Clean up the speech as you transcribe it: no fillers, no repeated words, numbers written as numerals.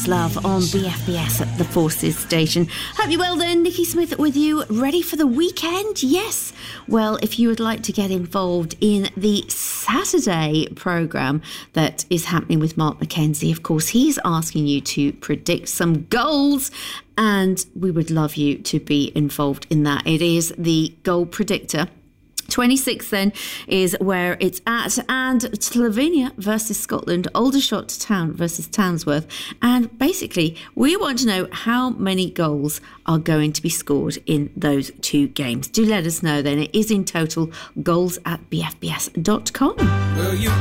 What's Love on BFBS at the Forces station. Hope you're well then. Nikki Smith with you. Ready for the weekend? Yes. Well, if you would like to get involved in the Saturday programme that is happening with Mark McKenzie, of course, he's asking you to predict some goals, and we would love you to be involved in that. It is the Goal Predictor. 26th then is where it's at, and Slovenia versus Scotland, Aldershot Town versus Townsworth, and basically we want to know how many goals are going to be scored in those two games. Do let us know then. It is in total goals@bfbs.com.